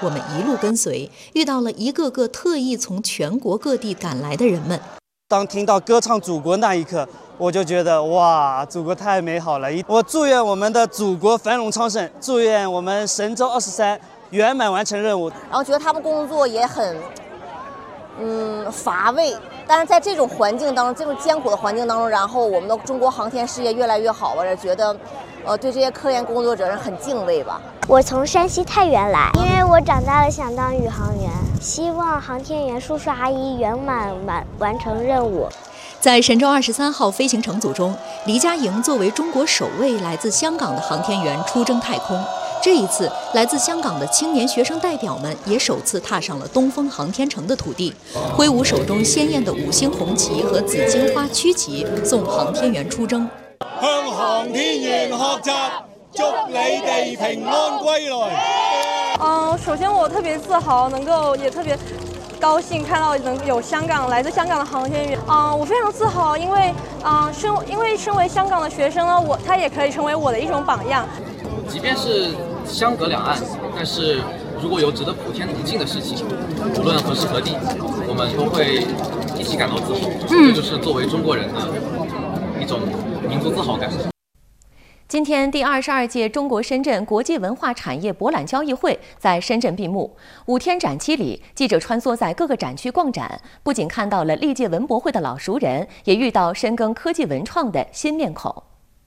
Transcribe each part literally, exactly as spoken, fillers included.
我们一路跟随，遇到了一个个特意从全国各地赶来的人们。 当听到歌唱祖国那一刻，我就觉得哇，祖国太美好了！我祝愿我们的祖国繁荣昌盛，祝愿我们神舟二十三圆满完成任务。 然后觉得他们工作也很，嗯，乏味。但是在这种环境当中，这种艰苦的环境当中，然后我们的中国航天事业越来越好，我也觉得，呃，对这些科研工作者很敬畏吧。 我从山西太原来，因为我长大了想当宇航员，希望航天员叔叔阿姨圆满完完成任务。 在神舟二十三号飞行乘组中，黎佳莹作为中国首位来自香港的航天员出征太空。这一次，来自香港的青年学生代表们也首次踏上了东风航天城的土地，挥舞手中鲜艳的五星红旗和紫荆花区旗，送航天员出征。 向航天員學習，祝你哋平安歸來。 嗯，首先我特别自豪，能够也特别高兴看到能有香港来自香港的航天员。嗯，我非常自豪，因为嗯身因为身为香港的学生呢，我他也可以成为我的一种榜样。 即便是相隔两岸，但是如果有值得普天同庆的事情，无论何时何地，我们都会一起感到自豪。嗯，这就是作为中国人的一种民族自豪感。 今天，第二十二届中国深圳国际文化产业博览交易会在深圳闭幕。五天展期里，记者穿梭在各个展区逛展，不仅看到了历届文博会的老熟人，也遇到深耕科技文创的新面孔。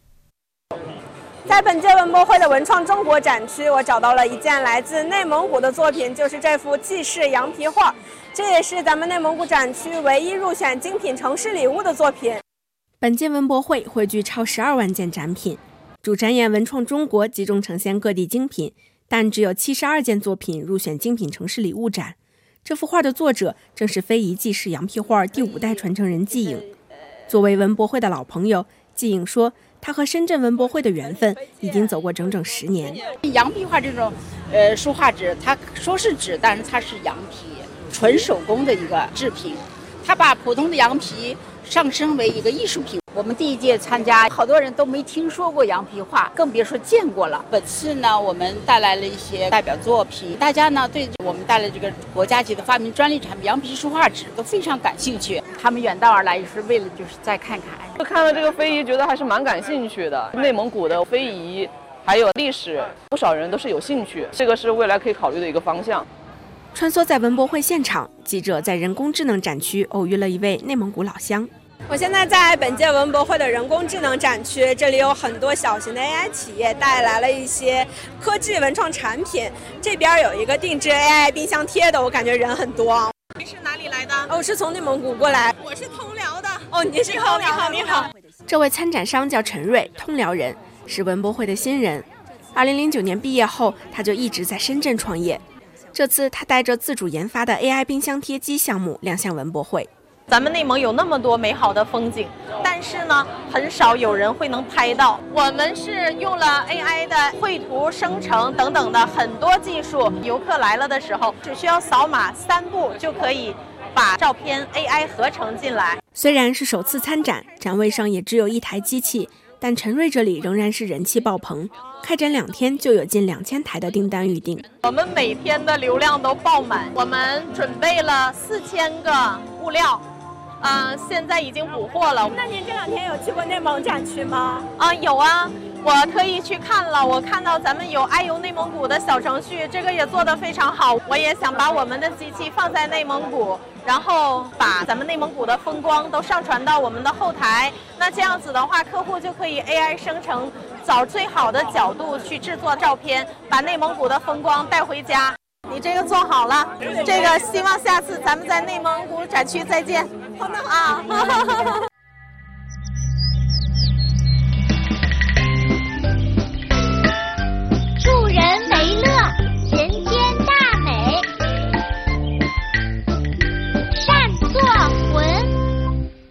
在本届文博会的文创中国展区，我找到了一件来自内蒙古的作品，就是这幅纪氏羊皮画，这也是咱们内蒙古展区唯一入选精品城市礼物的作品。 本届文博会汇聚超十二万件展品，主展演文创中国集中呈现各地精品，但只有七十二件作品入选精品城市礼物展。这幅画的作者正是非遗纪氏羊皮画第五代传承人季颖。作为文博会的老朋友，季颖说，他和深圳文博会的缘分已经走过整整十年。 羊皮画这种呃书画纸，它说是纸，但是它是羊皮，纯手工的一个制品。它把普通的羊皮上升为一个艺术品。我们第一届参加，好多人都没听说过羊皮画，更别说见过了。本次呢，我们带来了一些代表作品，大家呢对我们带来这个国家级的发明专利产品羊皮书画纸都非常感兴趣。他们远道而来，也是为了就是再看看。 我看了这个非遗，觉得还是蛮感兴趣的。内蒙古的非遗还有历史，不少人都是有兴趣，这个是未来可以考虑的一个方向。 穿梭在文博会现场，记者在人工智能展区偶遇了一位内蒙古老乡。 我现在在本届文博会的人工智能展区，这里有很多小型的 A I 企业带来了一些科技文创产品。这边有一个定制 A I 冰箱贴的，我感觉人很多。 你是哪里来的？ 哦，我是从内蒙古过来。 我是通辽的。 哦，你是通辽的。 你好，你好。 这位参展商叫陈瑞，通辽人，是文博会的新人。二零零九年毕业后，他就一直在深圳创业。这次他带着自主研发的 A I 冰箱贴机项目亮相文博会。 咱们内蒙有那么多美好的风景，但是呢，很少有人会能拍到。我们是用了 A I 的绘图生成等等的很多技术，游客来了的时候，只需要扫码三步就可以把照片 A I 合成进来。 虽然是首次参展，展位上也只有一台机器，但陈瑞这里仍然是人气爆棚。开展两天就有近两千台的订单预订， 我们每天的流量都爆满。我们准备了四千个物料。呃，现在已经补货了。 那您这两天有去过内蒙展区吗？ 啊、呃，有啊，我特意去看了。我看到咱们有爱游内蒙古的小程序，这个也做得非常好。我也想把我们的机器放在内蒙古，然后把咱们内蒙古的风光都上传到我们的后台。那这样子的话，客户就可以 A I 生成，找最好的角度去制作照片，把内蒙古的风光带回家。你这个做好了，这个希望下次咱们在内蒙古展区再见。好的啊。